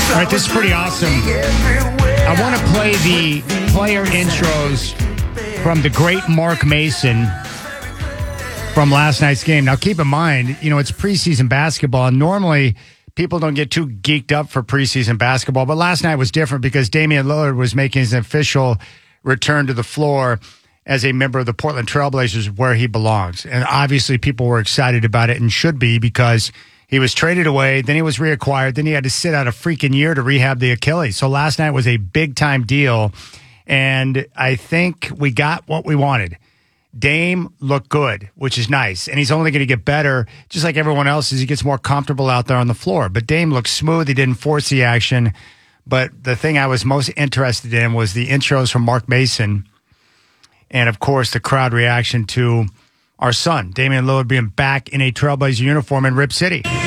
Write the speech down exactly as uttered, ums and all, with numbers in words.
All right, this is pretty awesome. I want to play the player intros from the great Mark Mason from last night's game. Now, keep in mind, you know, it's preseason basketball, and normally people don't get too geeked up for preseason basketball, but last night was different because Damian Lillard was making his official return to the floor as a member of the Portland Trailblazers, where he belongs. And obviously people were excited about it and should be, because he was traded away, then he was reacquired, then he had to sit out a freaking year to rehab the Achilles. So last night was a big-time deal, and I think we got what we wanted. Dame looked good, which is nice, and he's only going to get better, just like everyone else, as he gets more comfortable out there on the floor. But Dame looked smooth. He didn't force the action. But the thing I was most interested in was the intros from Mark Mason, and, of course, the crowd reaction to our son, Damian Lillard, being back in a Trailblazer uniform in Rip City.